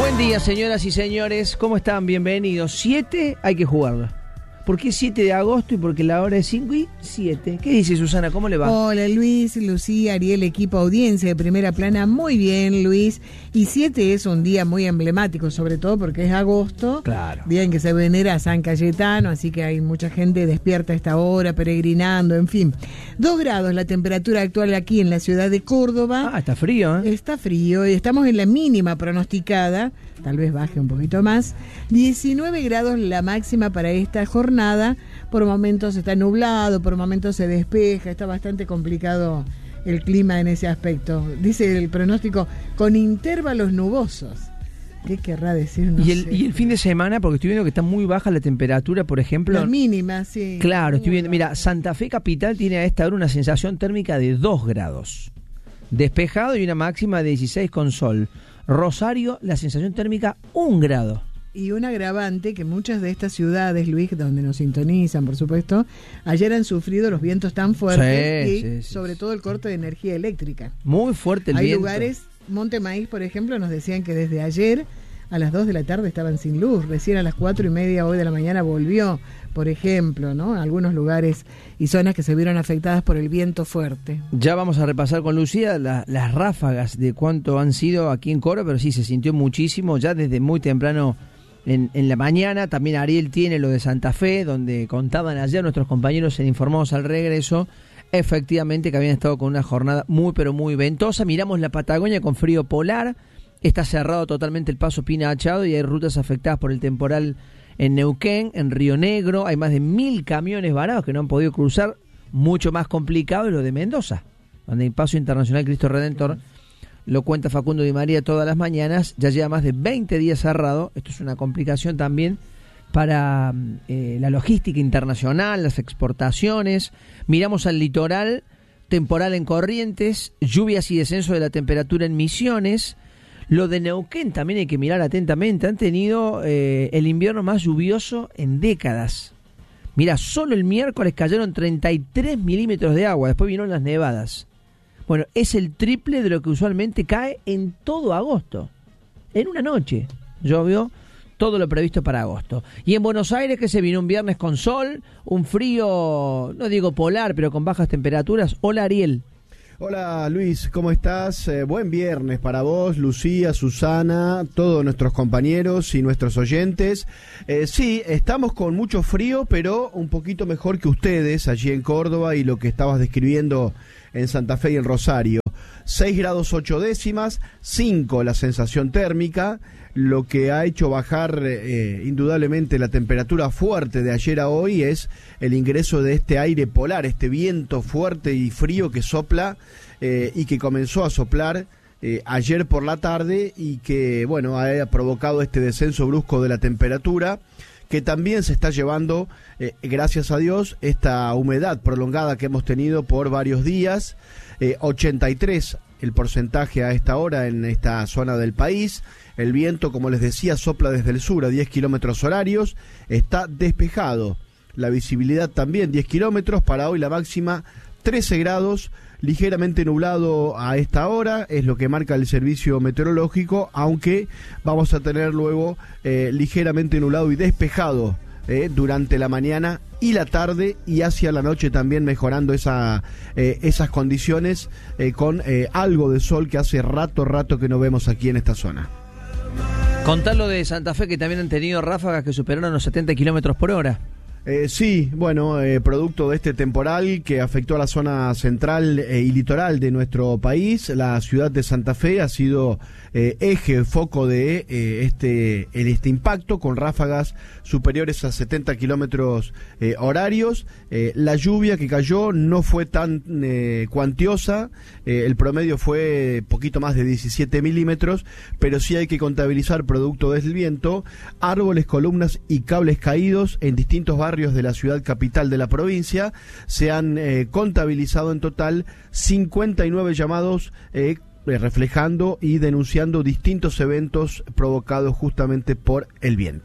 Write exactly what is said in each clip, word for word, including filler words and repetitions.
Buen día, señoras y señores. ¿Cómo están? Bienvenidos. siete hay que jugarlo. ¿Por qué siete de agosto? Y porque la hora es cinco y siete. ¿Qué dice Susana? ¿Cómo le va? Hola Luis, Lucía, Ariel, equipo audiencia de Primera Plana. Muy bien, Luis. Y siete es un día muy emblemático, sobre todo porque es agosto. Claro. Día en que se venera a San Cayetano, así que hay mucha gente despierta a esta hora, peregrinando, en fin. Dos grados la temperatura actual aquí en la ciudad de Córdoba. Ah, está frío, ¿eh? Está frío y estamos en la mínima pronosticada. Tal vez baje un poquito más. diecinueve grados la máxima para esta jornada. Por momentos está nublado, por momentos se despeja. Está bastante complicado el clima en ese aspecto. Dice el pronóstico, con intervalos nubosos. ¿Qué querrá decir? No ¿Y, el, sé. y el fin de semana, porque estoy viendo que está muy baja la temperatura, por ejemplo. Las mínimas, sí. Claro, estoy viendo. Mira, Santa Fe Capital tiene a esta hora una sensación térmica de dos grados. Despejado y una máxima de dieciséis con sol. Rosario, la sensación térmica, un grado. Y un agravante que muchas de estas ciudades, Luis, donde nos sintonizan, por supuesto, ayer han sufrido los vientos tan fuertes Sí, y sí, sí, sobre sí. todo el corte de energía eléctrica. Muy fuerte el Hay viento. lugares, Monte Maíz, por ejemplo, nos decían que desde ayer a las dos de la tarde estaban sin luz. Recién a las cuatro y media hoy de la mañana volvió, por ejemplo, ¿no? Algunos lugares y zonas que se vieron afectadas por el viento fuerte. Ya vamos a repasar con Lucía la, las ráfagas de cuánto han sido aquí en Coro, pero sí, se sintió muchísimo ya desde muy temprano en, en la mañana. También Ariel tiene lo de Santa Fe, donde contaban ayer nuestros compañeros en Informados al Regreso, efectivamente que habían estado con una jornada muy pero muy ventosa. Miramos la Patagonia con frío polar. Está cerrado totalmente el paso Pina Achado y hay rutas afectadas por el temporal en Neuquén, en Río Negro. Hay más de mil camiones varados que no han podido cruzar. Mucho más complicado es lo de Mendoza, donde el paso internacional Cristo Redentor, lo cuenta Facundo Di María todas las mañanas, ya lleva más de veinte días cerrado. Esto es una complicación también para eh, la logística internacional, las exportaciones. Miramos al litoral, temporal en Corrientes, lluvias y descenso de la temperatura en Misiones. Lo de Neuquén también hay que mirar atentamente. Han tenido eh, el invierno más lluvioso en décadas. Mira, solo el miércoles cayeron treinta y tres milímetros de agua. Después vinieron las nevadas. Bueno, es el triple de lo que usualmente cae en todo agosto. En una noche llovió todo lo previsto para agosto. Y en Buenos Aires, que se vino un viernes con sol, un frío, no digo polar, pero con bajas temperaturas. Hola, Ariel. Hola Luis, ¿cómo estás? Eh, buen viernes para vos, Lucía, Susana, todos nuestros compañeros y nuestros oyentes. Eh, sí, estamos con mucho frío, pero un poquito mejor que ustedes allí en Córdoba y lo que estabas describiendo en Santa Fe y en Rosario. seis grados ocho décimas, cinco la sensación térmica, lo que ha hecho bajar eh, indudablemente la temperatura fuerte de ayer a hoy es el ingreso de este aire polar, este viento fuerte y frío que sopla eh, y que comenzó a soplar eh, ayer por la tarde y que, bueno, ha provocado este descenso brusco de la temperatura, que también se está llevando, eh, gracias a Dios, esta humedad prolongada que hemos tenido por varios días. eh, ochenta y tres el porcentaje a esta hora en esta zona del país. El viento, como les decía, sopla desde el sur a diez kilómetros horarios, está despejado. La visibilidad también diez kilómetros, para hoy la máxima trece grados, ligeramente nublado a esta hora, es lo que marca el servicio meteorológico, aunque vamos a tener luego eh, ligeramente nublado y despejado eh, durante la mañana y la tarde y hacia la noche también mejorando esa, eh, esas condiciones eh, con eh, algo de sol que hace rato, rato que no vemos aquí en esta zona. Contá lo de Santa Fe, que también han tenido ráfagas que superaron los setenta kilómetros por hora. Eh, sí, bueno, eh, producto de este temporal que afectó a la zona central eh, y litoral de nuestro país, la ciudad de Santa Fe ha sido eh, eje, foco de eh, este, este impacto, con ráfagas superiores a setenta kilómetros eh, horarios. Eh, la lluvia que cayó no fue tan eh, cuantiosa, eh, el promedio fue poquito más de diecisiete milímetros, pero sí hay que contabilizar, producto del viento, árboles, columnas y cables caídos en distintos barrios de la ciudad capital de la provincia. Se han eh, contabilizado en total cincuenta y nueve llamados eh, reflejando y denunciando distintos eventos provocados justamente por el viento.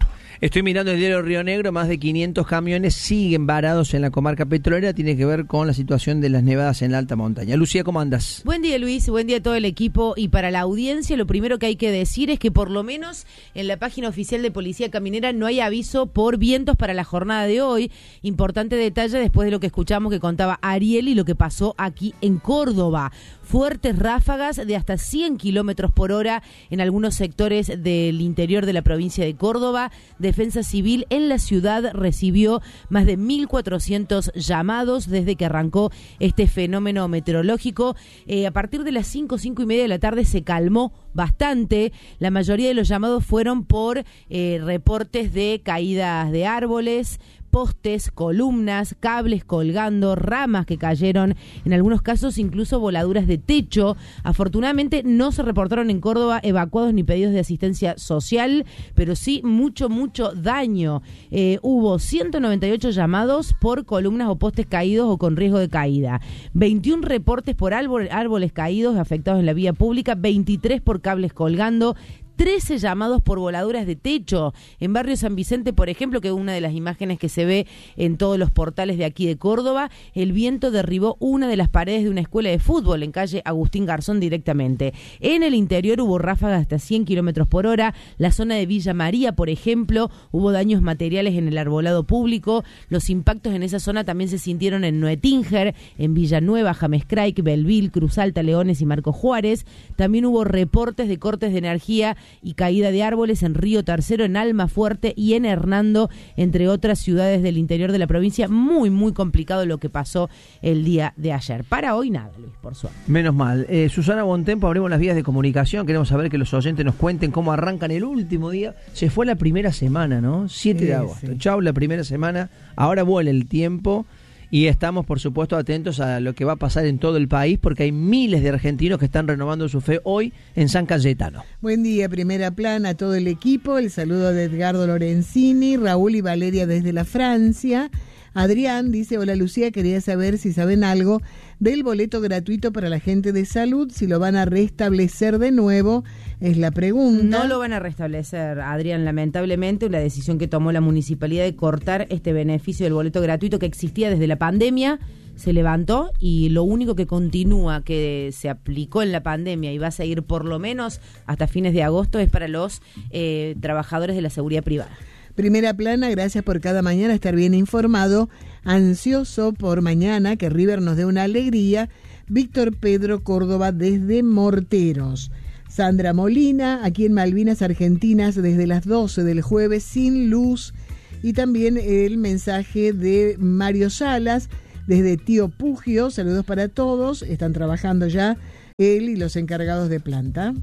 Estoy mirando el diario Río Negro, más de quinientos camiones siguen varados en la comarca petrolera, tiene que ver con la situación de las nevadas en la alta montaña. Lucía, ¿cómo andas? Buen día, Luis, buen día a todo el equipo, y para la audiencia lo primero que hay que decir es que por lo menos en la página oficial de Policía Caminera no hay aviso por vientos para la jornada de hoy. Importante detalle después de lo que escuchamos que contaba Ariel y lo que pasó aquí en Córdoba. Fuertes ráfagas de hasta cien kilómetros por hora en algunos sectores del interior de la provincia de Córdoba. Defensa Civil en la ciudad recibió más de mil cuatrocientos llamados desde que arrancó este fenómeno meteorológico. Eh, a partir de las cinco, cinco y media de la tarde se calmó bastante. La mayoría de los llamados fueron por eh, reportes de caídas de árboles, postes, columnas, cables colgando, ramas que cayeron, en algunos casos incluso voladuras de techo. Afortunadamente no se reportaron en Córdoba evacuados ni pedidos de asistencia social, pero sí mucho, mucho daño. Eh, hubo ciento noventa y ocho llamados por columnas o postes caídos o con riesgo de caída, veintiún reportes por árbol, árboles caídos afectados en la vía pública, veintitrés por cables colgando, trece llamados por voladuras de techo. En Barrio San Vicente, por ejemplo, que es una de las imágenes que se ve en todos los portales de aquí de Córdoba, el viento derribó una de las paredes de una escuela de fútbol en calle Agustín Garzón directamente. En el interior hubo ráfagas hasta cien kilómetros por hora. La zona de Villa María, por ejemplo, hubo daños materiales en el arbolado público. Los impactos en esa zona también se sintieron en Noetinger, en Villanueva, James Craig, Belville, Cruz Alta, Leones y Marco Juárez. También hubo reportes de cortes de energía y caída de árboles en Río Tercero, en Almafuerte y en Hernando, entre otras ciudades del interior de la provincia. Muy, muy complicado lo que pasó el día de ayer. Para hoy nada, Luis, por suerte. Menos mal. Eh, Susana Bontempo, abrimos las vías de comunicación. Queremos saber que los oyentes nos cuenten cómo arrancan el último día. Se fue la primera semana, ¿no? siete de agosto. Sí. Chau, la primera semana. Ahora vuela el tiempo. Y estamos, por supuesto, atentos a lo que va a pasar en todo el país, porque hay miles de argentinos que están renovando su fe hoy en San Cayetano. Buen día, Primera Plana, a todo el equipo. El saludo de Edgardo Lorenzini, Raúl y Valeria desde la Francia. Adrián dice, hola Lucía, quería saber si saben algo del boleto gratuito para la gente de salud, si lo van a restablecer de nuevo, es la pregunta. No lo van a restablecer, Adrián, lamentablemente, la decisión que tomó la municipalidad de cortar este beneficio del boleto gratuito que existía desde la pandemia, se levantó, y lo único que continúa, que se aplicó en la pandemia y va a seguir por lo menos hasta fines de agosto, es para los eh, trabajadores de la seguridad privada. Primera Plana, gracias por cada mañana estar bien informado, ansioso por mañana que River nos dé una alegría. Víctor Pedro Córdoba desde Morteros. Sandra Molina, aquí en Malvinas Argentinas desde las doce del jueves sin luz. Y también el mensaje de Mario Salas desde Tío Pugio, saludos para todos, están trabajando ya él y los encargados de planta.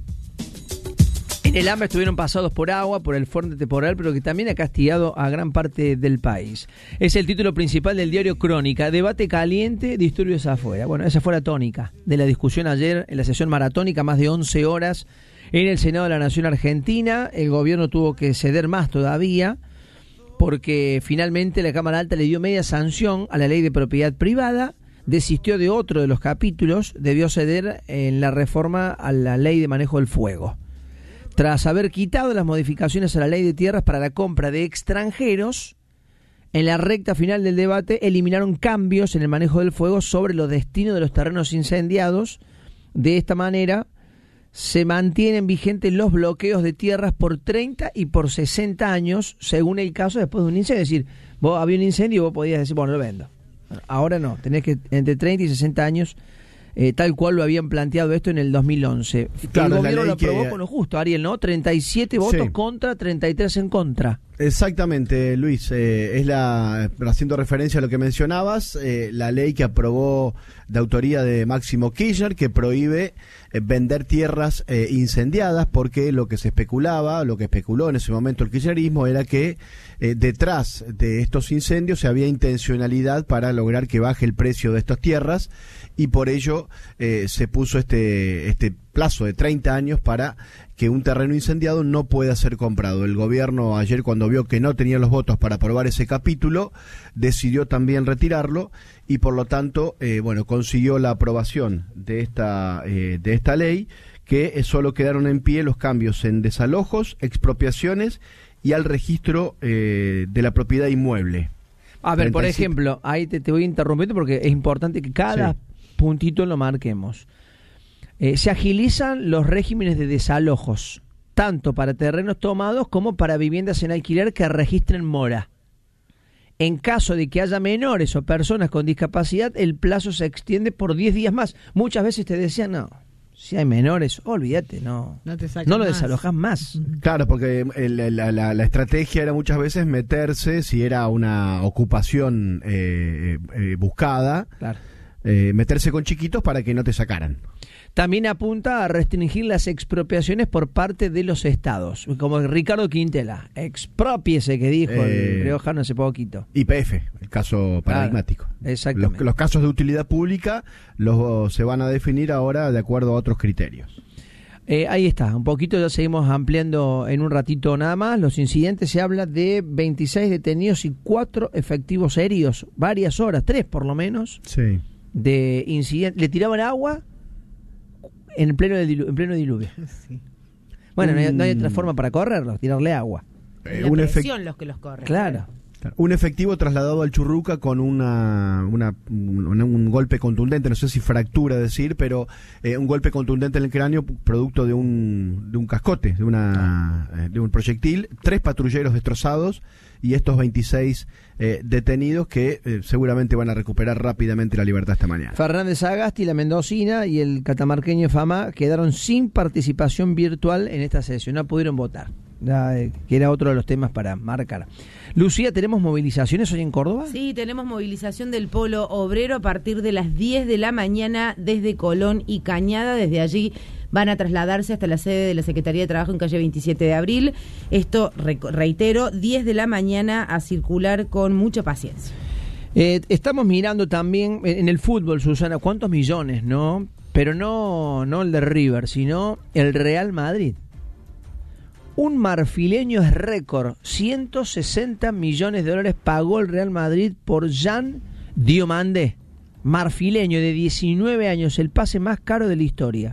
En el hambre estuvieron pasados por agua, por el frente temporal, pero que también ha castigado a gran parte del país. Es el título principal del diario Crónica. Debate caliente, disturbios afuera. Bueno, esa fue la tónica de la discusión ayer en la sesión maratónica, más de once horas en el Senado de la Nación Argentina. El gobierno tuvo que ceder más todavía, porque finalmente la Cámara Alta le dio media sanción a la ley de propiedad privada, desistió de otro de los capítulos, debió ceder en la reforma a la ley de manejo del fuego. Tras haber quitado las modificaciones a la ley de tierras para la compra de extranjeros, en la recta final del debate eliminaron cambios en el manejo del fuego sobre los destinos de los terrenos incendiados. De esta manera se mantienen vigentes los bloqueos de tierras por treinta y por sesenta años, según el caso, después de un incendio. Es decir, vos había un incendio y vos podías decir, bueno, lo vendo. Ahora no, tenés que entre treinta y sesenta años, eh, tal cual lo habían planteado esto en el dos mil once. Claro, el gobierno lo aprobó que... con lo justo, Ariel, ¿no? treinta y siete votos sí. contra, treinta y tres en contra. Exactamente, Luis, eh, es la, haciendo referencia a lo que mencionabas, eh, la ley que aprobó de autoría de Máximo Kirchner, que prohíbe eh, vender tierras eh, incendiadas, porque lo que se especulaba, lo que especuló en ese momento el kirchnerismo era que eh, detrás de estos incendios se había intencionalidad para lograr que baje el precio de estas tierras, y por ello eh, se puso este, este plazo de treinta años para que un terreno incendiado no pueda ser comprado. El gobierno ayer, cuando vio que no tenía los votos para aprobar ese capítulo, decidió también retirarlo, y por lo tanto, eh, bueno, consiguió la aprobación de esta, eh, de esta ley, que eh, solo quedaron en pie los cambios en desalojos, expropiaciones y al registro eh, de la propiedad inmueble. A ver, por treinta y siete. ejemplo, ahí te, te voy interrumpiendo porque es importante que cada Sí. puntito lo marquemos. Eh, se agilizan los regímenes de desalojos, tanto para terrenos tomados como para viviendas en alquiler que registren mora. En caso de que haya menores o personas con discapacidad, el plazo se extiende por diez días más. Muchas veces te decían, no, si hay menores, olvídate, no, No te sacan no lo más. desalojas más. Claro, porque el- la, la- la estrategia era muchas veces meterse, si era una ocupación eh, eh, buscada, Claro. eh, meterse con chiquitos para que no te sacaran. También apunta a restringir las expropiaciones por parte de los estados, como Ricardo Quintela, expropiese que dijo Eh, el riojano hace poquito. Y P F, el caso paradigmático. exactamente. Los, los casos de utilidad pública los se van a definir ahora de acuerdo a otros criterios. Eh, ahí está, un poquito ya seguimos ampliando en un ratito nada más. Los incidentes, se habla de veintiséis detenidos y cuatro efectivos heridos, varias horas, tres por lo menos, Sí. de incidentes. Le tiraban agua en pleno, dilu- en pleno diluvio. Sí. Bueno, no hay, no hay Mm. otra forma para correrlos, tirarle agua. Eh, la un, efec- presión los que los corren. Claro. un efectivo trasladado al Churruca con una, una un, un golpe contundente, no sé si fractura decir, pero eh, un golpe contundente en el cráneo producto de un, de un cascote, de, una, eh, de un proyectil, tres patrulleros destrozados y estos veintiséis eh, detenidos que eh, seguramente van a recuperar rápidamente la libertad esta mañana. Fernández Agasti, la mendocina y el catamarqueño Fama quedaron sin participación virtual en esta sesión, no pudieron votar, ya, eh, que era otro de los temas para marcar. Lucía, ¿tenemos movilizaciones hoy en Córdoba? Sí, tenemos movilización del Polo Obrero a partir de las diez de la mañana desde Colón y Cañada. Desde allí van a trasladarse hasta la sede de la Secretaría de Trabajo en calle veintisiete de abril. Esto, re- reitero, diez de la mañana, a circular con mucha paciencia. Eh, estamos mirando también en el fútbol, Susana, cuántos millones, ¿no? Pero no, no el de River, sino el Real Madrid. Un marfileño es récord, ciento sesenta millones de dólares pagó el Real Madrid por Jean Diomandé, marfileño de diecinueve años, el pase más caro de la historia.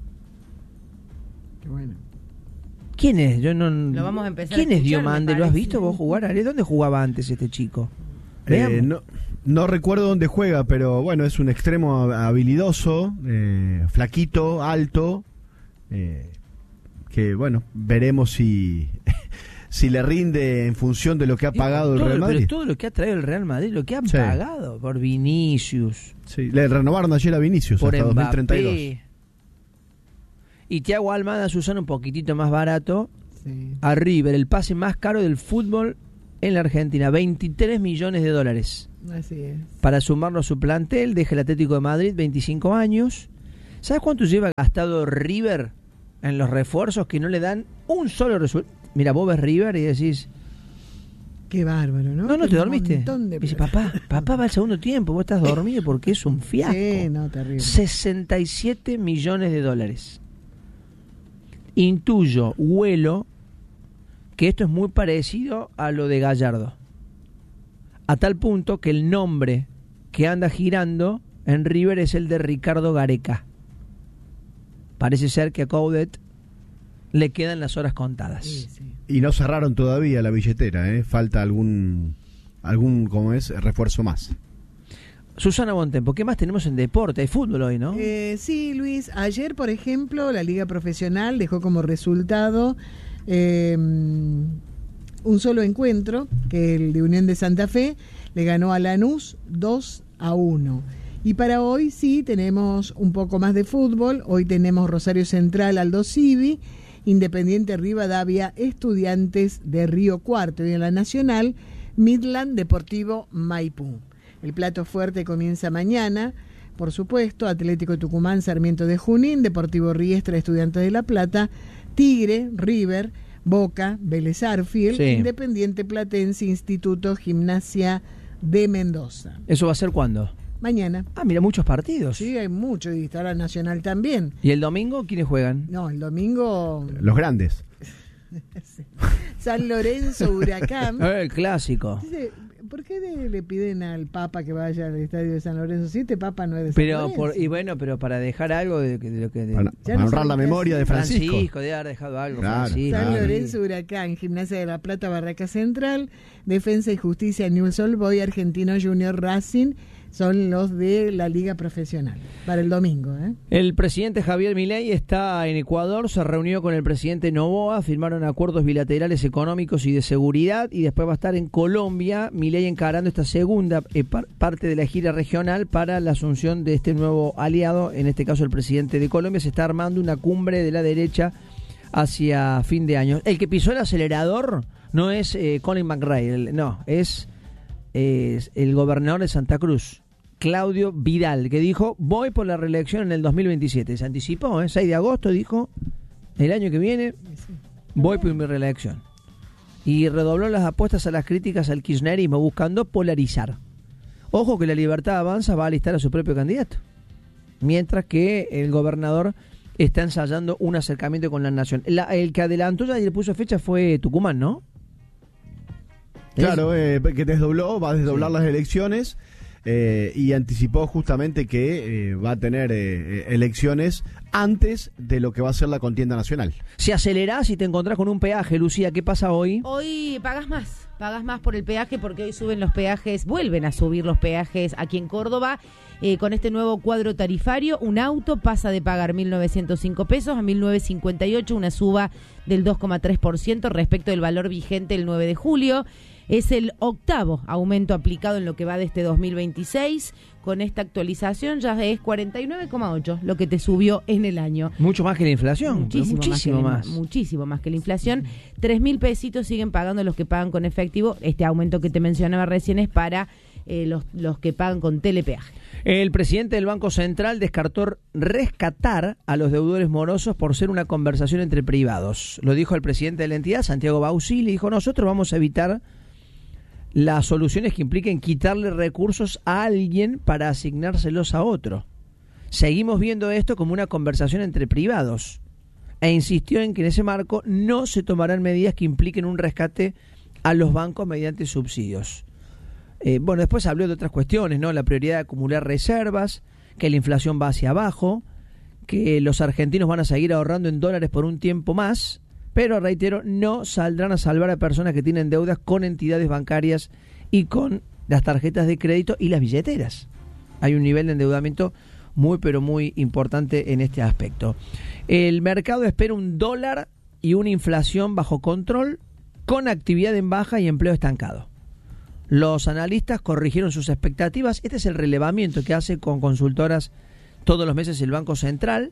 Qué bueno. ¿Quién es? Yo no. Lo vamos a empezar ¿Quién a es escuchar, Diomandé? me ¿Lo has parece. visto vos jugar, Ale? ¿Dónde jugaba antes este chico? Eh, Veamos. no, no recuerdo dónde juega, pero bueno, es un extremo habilidoso, eh, flaquito, alto, eh, que bueno, veremos si, si le rinde en función de lo que ha pagado el Todo- Real Madrid. Pero todo lo que ha traído el Real Madrid, lo que han Sí. pagado por Vinicius, Sí, le renovaron ayer a Vinicius por hasta dos mil treinta y dos. Mbappé. Y Thiago Almada, Susana, un poquitito más barato. Sí. A River, el pase más caro del fútbol en la Argentina, veintitrés millones de dólares. Así es. Para sumarlo a su plantel, deja el Atlético de Madrid, veinticinco años. ¿Sabes cuánto lleva gastado River en los refuerzos que no le dan un solo resultado? Mira, vos ves River y decís, Qué bárbaro, ¿no? no, no, Un te dormiste. montón de Dice, plata. papá, papá va al segundo tiempo, vos estás dormido porque es un fiasco. Sí, no, terrible. sesenta y siete millones de dólares. Intuyo, huelo, que esto es muy parecido a lo de Gallardo. A tal punto que el nombre que anda girando en River es el de Ricardo Gareca. Parece ser que a Coudet le quedan las horas contadas. Sí, sí. Y no cerraron todavía la billetera, ¿eh? Falta algún, algún, ¿cómo es? Refuerzo más. Susana Bontempo, ¿qué más tenemos en deporte? Hay fútbol hoy, ¿no? Eh, sí, Luis. Ayer, por ejemplo, la Liga Profesional dejó como resultado eh, un solo encuentro, que el de Unión de Santa Fe le ganó a Lanús dos a uno. Y para hoy sí tenemos un poco más de fútbol. Hoy tenemos Rosario Central, Aldo Civi, Independiente Rivadavia, Estudiantes de Río Cuarto, y en la Nacional, Midland Deportivo Maipú. El plato fuerte comienza mañana, por supuesto, Atlético Tucumán, Sarmiento de Junín, Deportivo Riestra, Estudiantes de La Plata, Tigre, River, Boca, Vélez Arfield, Sí. Independiente Platense, Instituto Gimnasia de Mendoza. ¿Eso va a ser cuándo? Mañana. Ah, mira, muchos partidos. Sí, hay mucho, y estará Nacional también. ¿Y el domingo quiénes juegan? No, el domingo Los grandes. San Lorenzo, Huracán. Eh, el clásico. Dice, ¿por qué de- le piden al Papa que vaya al estadio de San Lorenzo? Si este Papa no es de San Pero Lorenzo. por, y bueno, pero para dejar algo de, de lo que de, Para, Ya para no honrar saben la qué memoria de Francisco. Francisco debe haber dejado algo. Claro, Francisco. San claro. Lorenzo, Huracán, Gimnasia de la Plata, Barraca Central, Defensa y Justicia, Newell's Old Boys, Argentino Junior, Racing, son los de la Liga Profesional, para el domingo. ¿eh? El presidente Javier Milei está en Ecuador, se reunió con el presidente Noboa, firmaron acuerdos bilaterales económicos y de seguridad, y después va a estar en Colombia, Milei encarando esta segunda eh, par- parte de la gira regional para la asunción de este nuevo aliado, en este caso el presidente de Colombia. Se está armando una cumbre de la derecha hacia fin de año. El que pisó el acelerador no es eh, Colin McRae, el- no, es, es el gobernador de Santa Cruz, Claudio Vidal, que dijo, voy por la reelección en el dos mil veintisiete. Se anticipó, ¿eh? seis de agosto dijo, el año que viene voy por mi reelección. Y redobló las apuestas a las críticas al kirchnerismo, buscando polarizar. Ojo que la Libertad Avanza va a alistar a su propio candidato, mientras que el gobernador está ensayando un acercamiento con la nación. La- el que adelantó ya y le puso fecha fue Tucumán, ¿no? Claro, eh, que desdobló, va a desdoblar Sí. las elecciones eh, y anticipó justamente que eh, va a tener eh, elecciones antes de lo que va a ser la contienda nacional. Si acelerás y te encontrás con un peaje, Lucía, ¿qué pasa hoy? Hoy pagas más, pagas más por el peaje porque hoy suben los peajes, vuelven a subir los peajes aquí en Córdoba. Eh, con este nuevo cuadro tarifario, un auto pasa de pagar mil novecientos cinco pesos a mil novecientos cincuenta y ocho, una suba del dos coma tres por ciento respecto del valor vigente el nueve de julio. Es el octavo aumento aplicado en lo que va de este dos mil veintiséis. Con esta actualización ya es cuarenta y nueve coma ocho lo que te subió en el año. Mucho más que la inflación. pero Muchísimo, muchísimo más, más. que la, muchísimo más que la inflación. Tres mil pesitos siguen pagando los que pagan con efectivo. Este aumento que te mencionaba recién es para eh, los, los que pagan con telepeaje. El presidente del Banco Central descartó rescatar a los deudores morosos por ser una conversación entre privados. Lo dijo el presidente de la entidad, Santiago Bauzí, le dijo, nosotros vamos a evitar las soluciones que impliquen quitarle recursos a alguien para asignárselos a otro. Seguimos viendo esto como una conversación entre privados. E insistió en que en ese marco no se tomarán medidas que impliquen un rescate a los bancos mediante subsidios. Eh, bueno, después habló de otras cuestiones, ¿no? La prioridad de acumular reservas, que la inflación va hacia abajo, que los argentinos van a seguir ahorrando en dólares por un tiempo más, pero reitero, no saldrán a salvar a personas que tienen deudas con entidades bancarias y con las tarjetas de crédito y las billeteras. Hay un nivel de endeudamiento muy, pero muy importante en este aspecto. El mercado espera un dólar y una inflación bajo control, con actividad en baja y empleo estancado. Los analistas corrigieron sus expectativas. Este es el relevamiento que hace con consultoras todos los meses el Banco Central.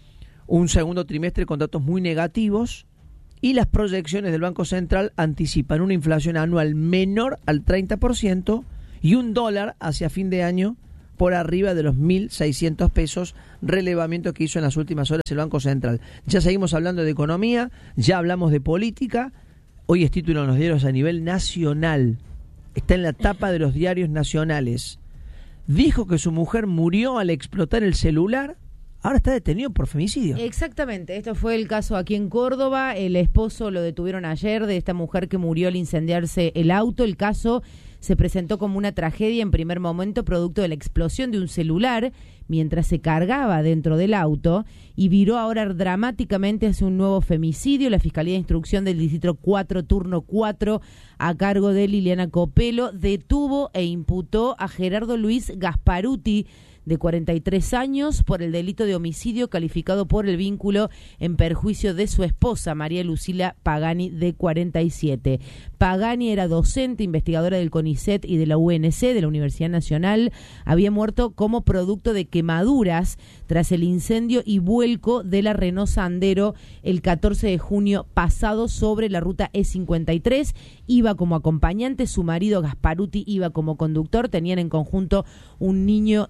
Un segundo trimestre con datos muy negativos. Y las proyecciones del Banco Central anticipan una inflación anual menor al treinta por ciento y un dólar hacia fin de año por arriba de los mil seiscientos pesos, relevamiento que hizo en las últimas horas el Banco Central. Ya seguimos hablando de economía, ya hablamos de política. Hoy es título en los diarios a nivel nacional. Está en la tapa de los diarios nacionales. Dijo que su mujer murió al explotar el celular. Ahora está detenido por femicidio. Exactamente, esto fue el caso aquí en Córdoba. El esposo lo detuvieron ayer de esta mujer que murió al incendiarse el auto. El caso se presentó como una tragedia en primer momento producto de la explosión de un celular mientras se cargaba dentro del auto y viró ahora dramáticamente hacia un nuevo femicidio. La Fiscalía de Instrucción del Distrito cuatro, turno cuatro, a cargo de Liliana Copelo, detuvo e imputó a Gerardo Luis Gasparuti, de cuarenta y tres años, por el delito de homicidio calificado por el vínculo en perjuicio de su esposa, María Lucila Pagani, de cuarenta y siete. Pagani era docente, investigadora del CONICET y de la U N C, de la Universidad Nacional. Había muerto como producto de quemaduras tras el incendio y vuelco de la Renault Sandero el catorce de junio pasado sobre la ruta E cincuenta y tres. Iba como acompañante, su marido Gasparuti iba como conductor. Tenían en conjunto un niño de diez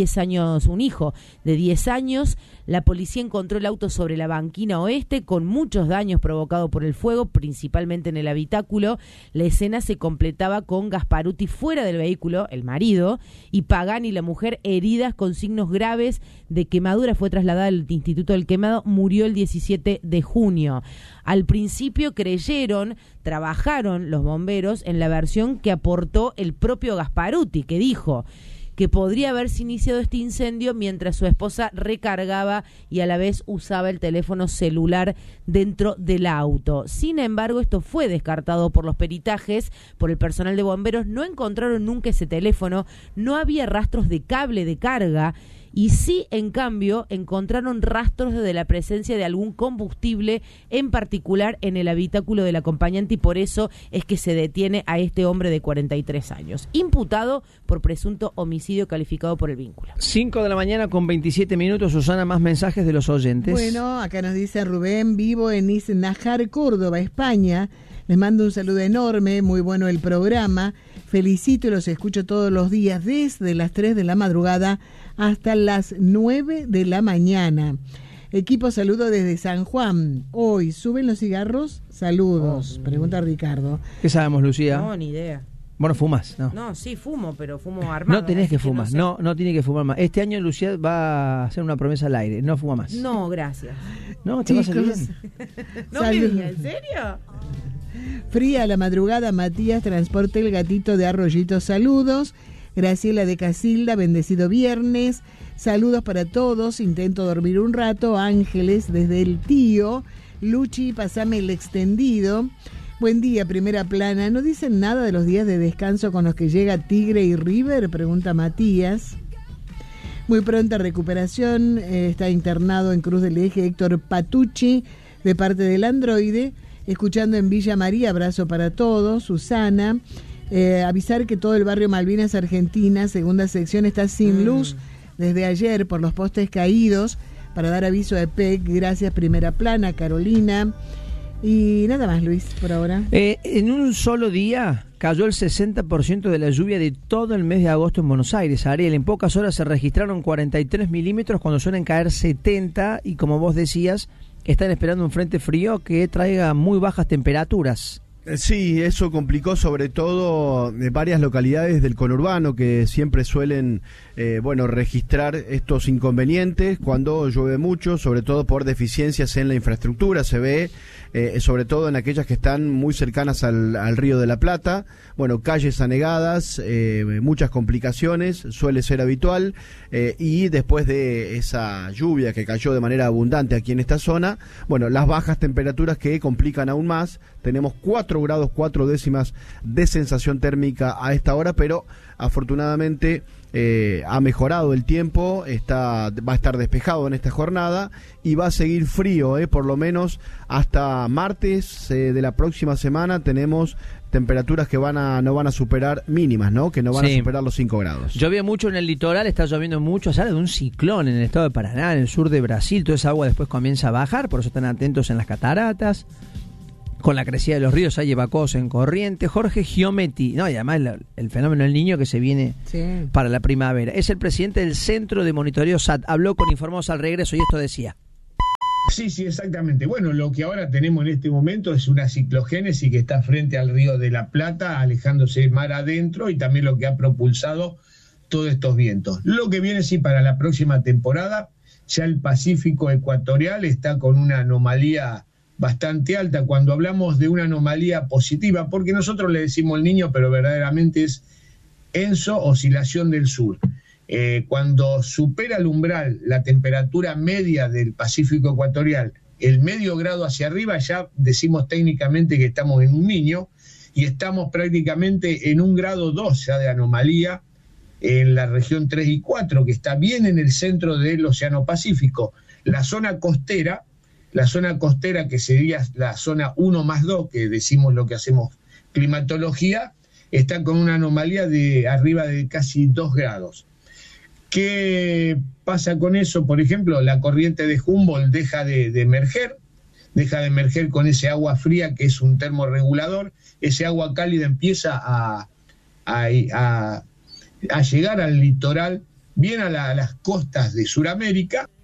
diez años, un hijo de diez años. La policía encontró el auto sobre la banquina oeste con muchos daños provocados por el fuego, principalmente en el habitáculo. La escena se completaba con Gasparuti fuera del vehículo, el marido, y Pagani, la mujer, heridas con signos graves de quemadura. Fue trasladada al Instituto del Quemado, murió el diecisiete de junio. Al principio creyeron, trabajaron los bomberos en la versión que aportó el propio Gasparuti, que dijo que podría haberse iniciado este incendio mientras su esposa recargaba y a la vez usaba el teléfono celular dentro del auto. Sin embargo, esto fue descartado por los peritajes, por el personal de bomberos. No encontraron nunca ese teléfono, no había rastros de cable de carga, y sí, en cambio, encontraron rastros de la presencia de algún combustible, en particular en el habitáculo del acompañante, y por eso es que se detiene a este hombre de cuarenta y tres años, imputado por presunto homicidio calificado por el vínculo. cinco de la mañana con veintisiete minutos, Susana, más mensajes de los oyentes. Bueno, acá nos dice Rubén, vivo en Isnájar, Córdoba, España. Les mando un saludo enorme, muy bueno el programa. Felicito y los escucho todos los días desde las tres de la madrugada hasta las nueve de la mañana. Equipo, saludo desde San Juan. Hoy, ¿suben los cigarros? Saludos, oh, pregunta Ricardo. ¿Qué sabemos, Lucía? No, ni idea. Bueno, fumas, ¿no? No, sí fumo, pero fumo armado. No tenés que fumar, que no, no, no tiene que fumar más. Este año Lucía va a hacer una promesa al aire, no fuma más. No, gracias. No, te va a salir bien. No me digas, ¿en serio? Fría a la madrugada, Matías, transporte el gatito de Arroyito, saludos. Graciela de Casilda, bendecido viernes, saludos para todos, intento dormir un rato. Ángeles desde el Tío, Luchi, pasame el extendido. Buen día, primera plana. ¿No dicen nada de los días de descanso con los que llega Tigre y River? Pregunta Matías. Muy pronta recuperación, eh, está internado en Cruz del Eje Héctor Patucci, de parte del androide. Escuchando en Villa María, abrazo para todos. Susana, eh, avisar que todo el barrio Malvinas Argentina, segunda sección, está sin mm. luz desde ayer por los postes caídos, para dar aviso a E P E C. Gracias, primera plana. Carolina. Y nada más, Luis, por ahora. Eh, en un solo día cayó el sesenta por ciento de la lluvia de todo el mes de agosto en Buenos Aires. Ariel, en pocas horas se registraron cuarenta y tres milímetros cuando suelen caer setenta, y como vos decías, están esperando un frente frío que traiga muy bajas temperaturas. Sí, eso complicó sobre todo de varias localidades del conurbano que siempre suelen eh, bueno, registrar estos inconvenientes cuando llueve mucho, sobre todo por deficiencias en la infraestructura. Se ve eh, sobre todo en aquellas que están muy cercanas al, al Río de la Plata. Bueno, calles anegadas, eh, muchas complicaciones, suele ser habitual, eh, y después de esa lluvia que cayó de manera abundante aquí en esta zona, bueno, las bajas temperaturas que complican aún más. Tenemos cuatro grados cuatro décimas de sensación térmica a esta hora, pero afortunadamente eh, ha mejorado el tiempo, está, va a estar despejado en esta jornada y va a seguir frío, eh, por lo menos hasta martes eh, de la próxima semana. Tenemos temperaturas que van a no van a superar mínimas, ¿no? Que no van sí. a superar los cinco grados. Llovía mucho en el litoral, está lloviendo mucho, sale de un ciclón en el estado de Paraná, en el sur de Brasil. Toda esa agua después comienza a bajar, por eso están atentos en las cataratas. Con la crecida de los ríos hay evacuados en corriente. Jorge Giometti, no, y además el, el fenómeno del Niño que se viene sí. para la primavera. Es el presidente del Centro de Monitoreo S A T. Habló con Informados al Regreso y esto decía. Sí, sí, exactamente. Bueno, lo que ahora tenemos en este momento es una ciclogénesis que está frente al Río de la Plata, alejándose mar adentro, y también lo que ha propulsado todos estos vientos. Lo que viene, sí, para la próxima temporada, ya el Pacífico ecuatorial está con una anomalía bastante alta. Cuando hablamos de una anomalía positiva, porque nosotros le decimos el Niño, pero verdaderamente es ENSO, oscilación del sur. Eh, cuando supera el umbral la temperatura media del Pacífico ecuatorial, el medio grado hacia arriba, ya decimos técnicamente que estamos en un Niño, y estamos prácticamente en un grado dos ya de anomalía en la región tres y cuatro, que está bien en el centro del Océano Pacífico. La zona costera, la zona costera que sería la zona uno más dos, que decimos lo que hacemos climatología, está con una anomalía de arriba de casi dos grados. ¿Qué pasa con eso? Por ejemplo, la corriente de Humboldt deja de, de emerger, deja de emerger con ese agua fría que es un termorregulador. Ese agua cálida empieza a, a, a, a llegar al litoral bien a, la, a las costas de Sudamérica,